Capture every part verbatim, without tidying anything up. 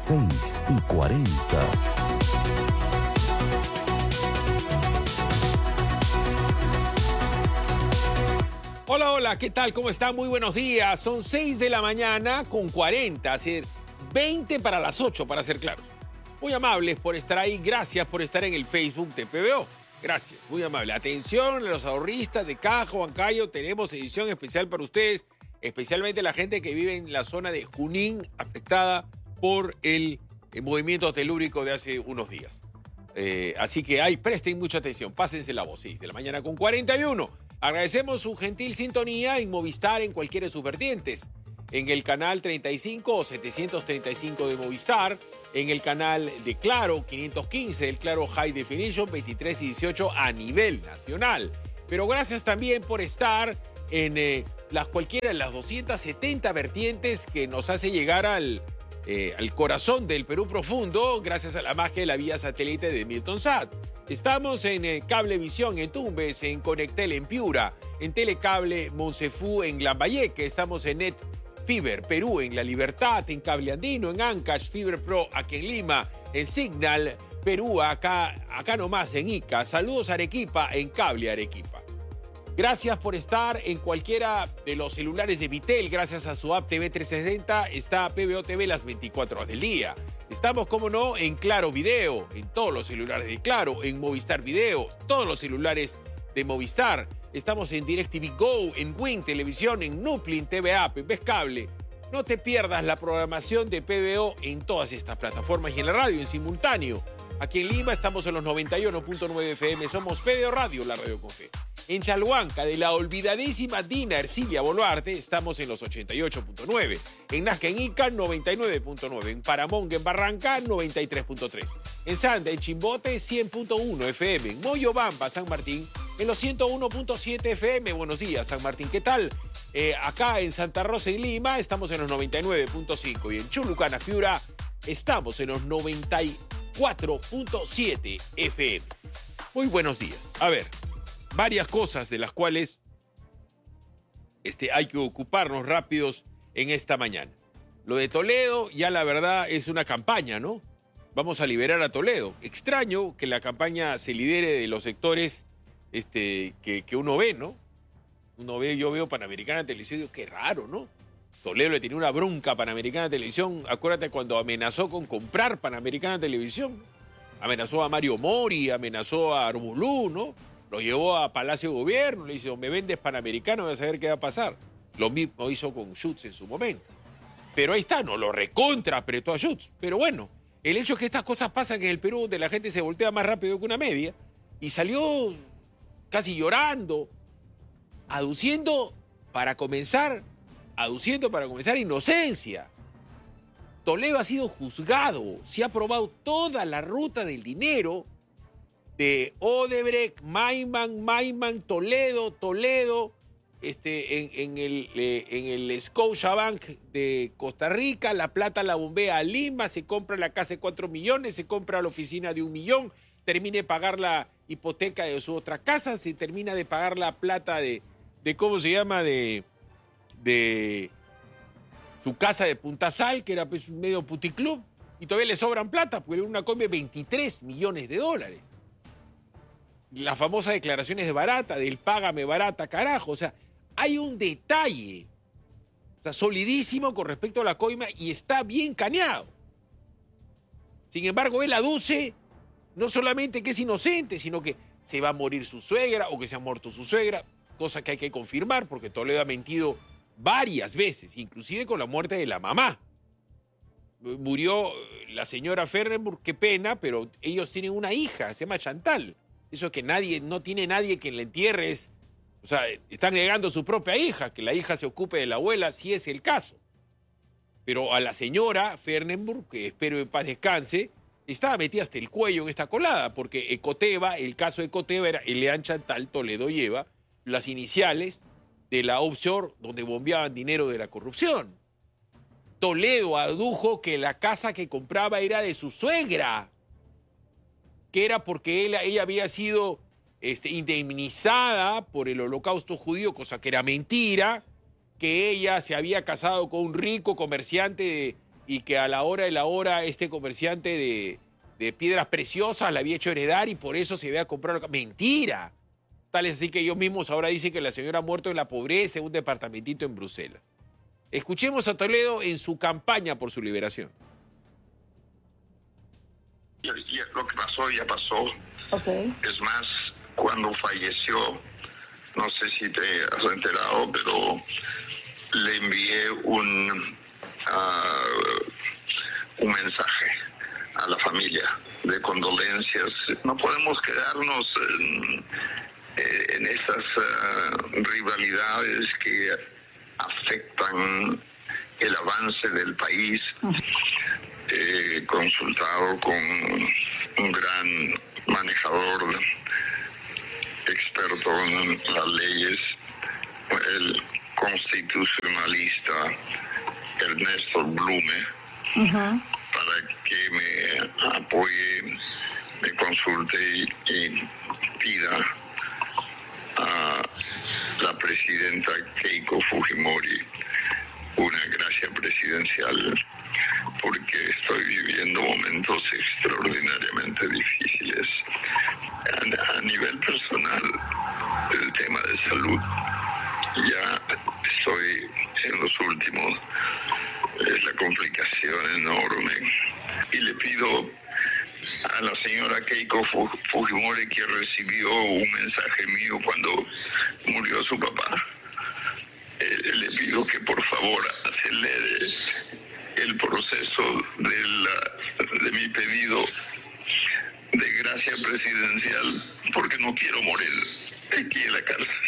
seis y cuarenta. Hola, hola, ¿qué tal? ¿Cómo están? Muy buenos días. Son seis de la mañana con cuarenta, así veinte para las ocho, para ser claros. Muy amables por estar ahí. Gracias por estar en el Facebook de P B O. Gracias, muy amable. Atención a los ahorristas de Caja Huancayo. Tenemos edición especial para ustedes, especialmente la gente que vive en la zona de Junín, afectada por el, el movimiento telúrico de hace unos días. Eh, así que ahí presten mucha atención. Pásense la voz. seis de la mañana con cuarenta y uno. Agradecemos su gentil sintonía en Movistar en cualquiera de sus vertientes. En el canal treinta y cinco o setecientos treinta y cinco de Movistar, en el canal de Claro quinientos quince, el Claro High Definition veintitrés y dieciocho a nivel nacional. Pero gracias también por estar en eh, las cualquiera de las doscientas setenta vertientes que nos hace llegar al, eh, al corazón del Perú profundo, gracias a la magia de la vía satélite de Miltonsat. Estamos en eh, Cablevisión en Tumbes, en Conectel en Piura, en Telecable Monsefú en Lambayeque, estamos en Net Fiber Perú en La Libertad, en Cable Andino, en Ancash, Fiber Pro aquí en Lima, en Signal Perú, acá, acá nomás en Ica. Saludos a Arequipa, en Cable Arequipa. Gracias por estar en cualquiera de los celulares de Vitel. Gracias a su app T V trescientos sesenta está P B O T V las veinticuatro horas del día. Estamos, como no, en Claro Video, en todos los celulares de Claro, en Movistar Video, todos los celulares de Movistar. Estamos en DirecTV Go, en Win Televisión, en Nuplin T V App, en Vescable. No te pierdas la programación de P B O en todas estas plataformas y en la radio en simultáneo. Aquí en Lima estamos en los noventa y uno punto nueve F M. Somos P B O Radio, la radio con fe. En Chalhuanca, de la olvidadísima Dina Ercilia Boluarte, estamos en los ochenta y ocho punto nueve. En Nazca, en Ica, noventa y nueve punto nueve. En Paramonga, en Barranca, noventa y tres punto tres. En Santa, en Chimbote, cien punto uno F M. En Moyobamba, San Martín, en los ciento uno punto siete F M. Buenos días, San Martín, ¿qué tal? Eh, acá en Santa Rosa, en Lima, estamos en los noventa y nueve punto cinco. Y en Chulucana, Piura, estamos en los noventa y cuatro punto siete F M. Muy buenos días. A ver, varias cosas de las cuales este, hay que ocuparnos rápidos en esta mañana. Lo de Toledo, ya la verdad es una campaña, ¿no? Vamos a liberar a Toledo. Extraño que la campaña se lidere de los sectores este, que, que uno ve, ¿no? Uno ve, yo veo Panamericana Televisión y digo, qué raro, ¿no? Toledo le tenía una bronca a Panamericana Televisión. Acuérdate cuando amenazó con comprar Panamericana Televisión. Amenazó a Mario Mori, amenazó a Arbulú, ¿no? Lo llevó a Palacio de Gobierno, le dice, o me vendes Panamericano, vas a ver qué va a pasar. Lo mismo hizo con Schutz en su momento. Pero ahí está, no lo recontra apretó a Schutz. Pero bueno, el hecho es que estas cosas pasan en el Perú, donde la gente se voltea más rápido que una media, y salió casi llorando, aduciendo para comenzar, aduciendo para comenzar inocencia. Toledo ha sido juzgado, se ha probado toda la ruta del dinero de Odebrecht, Maiman, Maiman, Toledo, Toledo, este, en, en, el, eh, en el Scotiabank de Costa Rica, la plata la bombea a Lima, se compra la casa de cuatro millones, se compra la oficina de un millón, termina de pagar la hipoteca de su otra casa, se termina de pagar la plata de, de ¿cómo se llama?, de, de su casa de Punta Sal, que era pues medio puticlub, y todavía le sobran plata, porque era una combi de veintitrés millones de dólares. Las famosas declaraciones de Barata, del págame Barata, carajo. O sea, hay un detalle, o sea, solidísimo con respecto a la coima y está bien caneado. Sin embargo, él aduce no solamente que es inocente, sino que se va a morir su suegra o que se ha muerto su suegra, cosa que hay que confirmar porque Toledo ha mentido varias veces, inclusive con la muerte de la mamá. Murió la señora Fernenburg, qué pena, pero ellos tienen una hija, se llama Chantal. Eso que nadie, no tiene nadie quien la entierre, es, o sea, están negando a su propia hija, que la hija se ocupe de la abuela, si es el caso. Pero a la señora Fernenburg, que espero en paz descanse, estaba metida hasta el cuello en esta colada, porque Ecoteva, el caso de Ecoteva era Elean Chantal Toledo Lleva, las iniciales de la offshore donde bombeaban dinero de la corrupción. Toledo adujo que la casa que compraba era de su suegra, que era porque él, ella había sido este, indemnizada por el holocausto judío, cosa que era mentira, que ella se había casado con un rico comerciante de, y que a la hora de la hora este comerciante de, de piedras preciosas la había hecho heredar y por eso se había comprado. ¡Mentira! Tal es así que ellos mismos ahora dicen que la señora ha muerto en la pobreza en un departamentito en Bruselas. Escuchemos a Toledo en su campaña por su liberación. Y, y lo que pasó ya pasó. Okay. Es más, cuando falleció, no sé si te has enterado, pero le envié un, uh, un mensaje a la familia de condolencias. No podemos quedarnos en, en esas uh, rivalidades que afectan el avance del país. He consultado con un gran manejador, experto en las leyes, el constitucionalista Ernesto Blume, uh-huh. para que me apoye, me consulte y, y pida a la presidenta Keiko Fujimori una gracia presidencial, porque estoy viviendo momentos extraordinariamente difíciles. A, a nivel personal, el tema de salud, ya estoy en los últimos, es la complicación enorme. Y le pido a la señora Keiko Fujimori, que recibió un mensaje mío cuando murió su papá, eh, le pido que por favor acelere el proceso de, la, de mi pedido de gracia presidencial, porque no quiero morir aquí en la cárcel.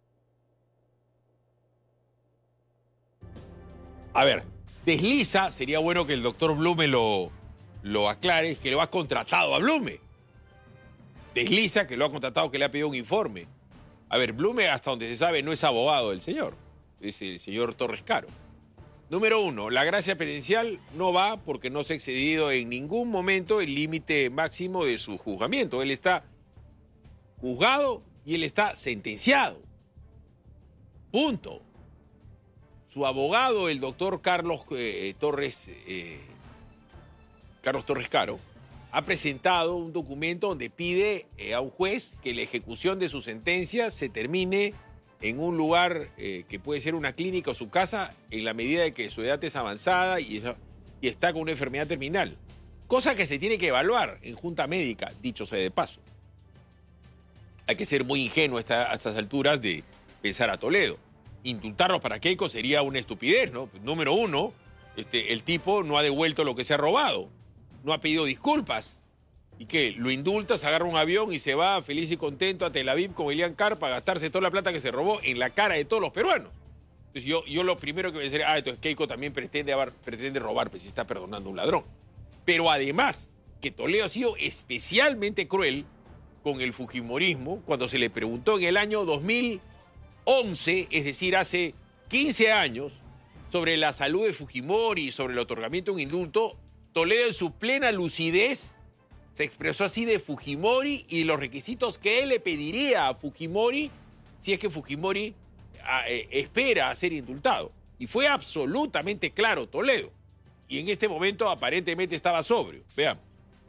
A ver, desliza, sería bueno que el doctor Blume lo, lo aclare, que lo ha contratado a Blume. Desliza que lo ha contratado, que le ha pedido un informe. A ver, Blume, hasta donde se sabe, no es abogado del señor, es el señor Torres Caro. Número uno, la gracia presidencial no va porque no se ha excedido en ningún momento el límite máximo de su juzgamiento. Él está juzgado y él está sentenciado. Punto. Su abogado, el doctor Carlos eh, Torres, eh, Carlos Torres Caro, ha presentado un documento donde pide eh, a un juez que la ejecución de su sentencia se termine en un lugar eh, que puede ser una clínica o su casa, en la medida de que su edad es avanzada y, y está con una enfermedad terminal. Cosa que se tiene que evaluar en junta médica, dicho sea de paso. Hay que ser muy ingenuo a, esta, a estas alturas de pensar a Toledo. Indultarlos para Keiko sería una estupidez, ¿no? Número uno, este, el tipo no ha devuelto lo que se ha robado, no ha pedido disculpas. ¿Y qué? Lo indultas, agarra un avión y se va feliz y contento a Tel Aviv con Elian Carpa a gastarse toda la plata que se robó en la cara de todos los peruanos. Entonces yo, yo lo primero que voy a decir, ah, entonces Keiko también pretende, pretende robar, pues si está perdonando a un ladrón. Pero además, que Toledo ha sido especialmente cruel con el fujimorismo cuando se le preguntó en el año dos mil once, es decir, hace quince años, sobre la salud de Fujimori y sobre el otorgamiento de un indulto. Toledo, en su plena lucidez, se expresó así de Fujimori y los requisitos que él le pediría a Fujimori si es que Fujimori eh, espera ser indultado. Y fue absolutamente claro Toledo. Y en este momento aparentemente estaba sobrio. Veamos.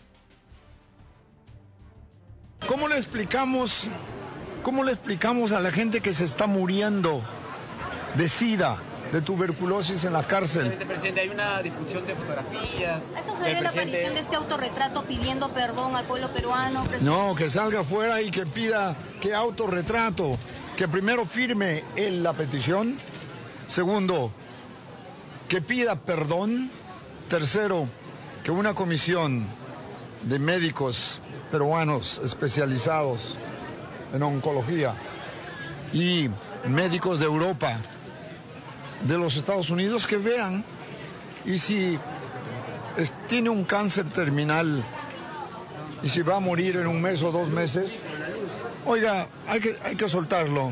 ¿Cómo le explicamos, cómo le explicamos a la gente que se está muriendo de SIDA, de tuberculosis en la cárcel? Presidente, hay una difusión de fotografías. ¿Esto se debe a la aparición de este autorretrato pidiendo perdón al pueblo peruano? Presidente? No, que salga afuera y que pida que autorretrato, que primero firme él la petición, segundo, que pida perdón, tercero, que una comisión de médicos peruanos especializados en oncología y médicos de Europa, de los Estados Unidos, que vean, y si es, tiene un cáncer terminal y si va a morir en un mes o dos meses, oiga, hay que, hay que soltarlo.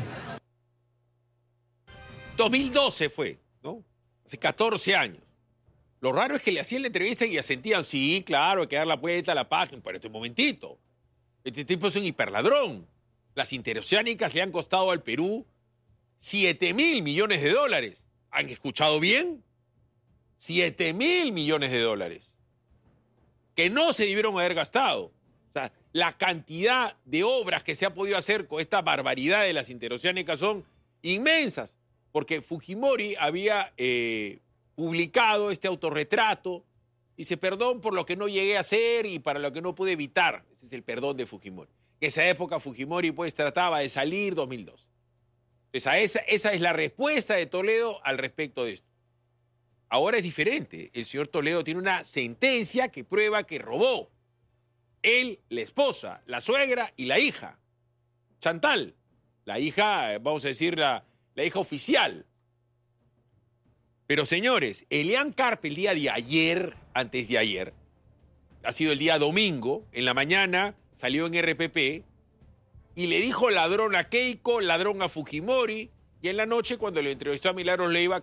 dos mil doce fue, ¿no? Hace catorce años. Lo raro es que le hacían la entrevista y asentían, sí, claro, hay que dar la vuelta a la página, pero este momentito. Este tipo es un hiperladrón. Las interoceánicas le han costado al Perú siete mil millones de dólares. ¿Han escuchado bien? siete mil millones de dólares que no se debieron haber gastado. O sea, la cantidad de obras que se ha podido hacer con esta barbaridad de las interoceánicas son inmensas, porque Fujimori había eh, publicado este autorretrato. Dice, perdón por lo que no llegué a hacer y para lo que no pude evitar. Ese es el perdón de Fujimori. En esa época Fujimori pues trataba de salir dos mil dos. Entonces, esa, esa es la respuesta de Toledo al respecto de esto. Ahora es diferente. El señor Toledo tiene una sentencia que prueba que robó. Él, la esposa, la suegra y la hija. Chantal, la hija, vamos a decir, la, la hija oficial. Pero señores, Elian Carpe el día de ayer, antes de ayer, ha sido el día domingo, en la mañana salió en R P P y le dijo ladrón a Keiko, ladrón a Fujimori, y en la noche cuando le entrevistó a Milagros Leiva